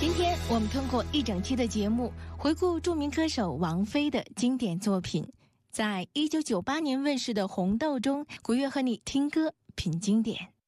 今天我们通过一整期的节目回顾著名歌手王菲的经典作品。在1998年问世的《红豆》中，古月和你听歌品经典。